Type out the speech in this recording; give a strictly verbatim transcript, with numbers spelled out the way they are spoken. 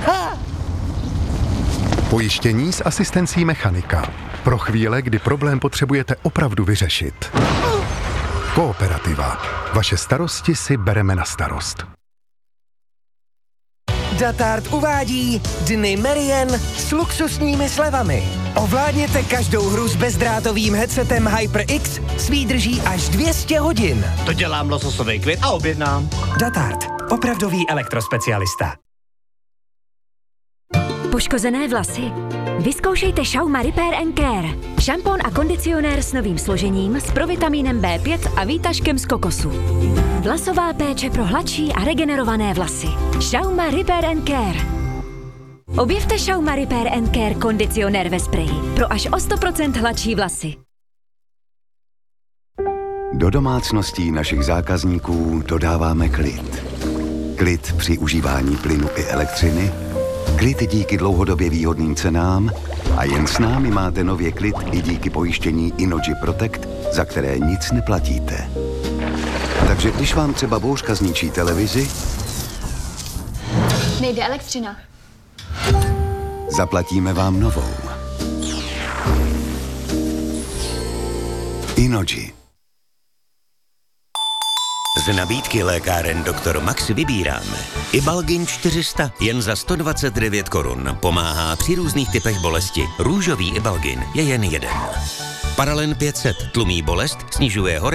Ha! Pojištění s asistencí mechanika. Pro chvíle, kdy problém potřebujete opravdu vyřešit. Kooperativa. Vaše starosti si bereme na starost. Datart uvádí Dny Merien s luxusními slevami. Ovládněte každou hru s bezdrátovým headsetem HyperX s výdrží až dvě stě hodin. To dělám lososový květ a objednám. Datart. Opravdový elektrospecialista. Poškozené vlasy? Vyzkoušejte Schauma Repair and Care. Šampon a kondicionér s novým složením, s provitamínem bé pět a výtažkem z kokosu. Vlasová péče pro hladší a regenerované vlasy. Schauma Repair and Care. Objevte Schauma Repair and Care kondicionér ve spreji pro až o sto procent hladší vlasy. Do domácností našich zákazníků dodáváme klid. Klid při užívání plynu i elektřiny, klid díky dlouhodobě výhodným cenám a jen s námi máte nově klid i díky pojištění Inogy Protect, za které nic neplatíte. Takže když vám třeba bouřka zničí televizi, nejde elektřina. Zaplatíme vám novou. Inogy. Z nabídky lékáren doktor Max vybíráme Ibalgin čtyři sta jen za sto dvacet devět korun. Pomáhá při různých typech bolesti. Růžový Ibalgin je jen jeden. Paralen pět set tlumí bolest, snižuje hory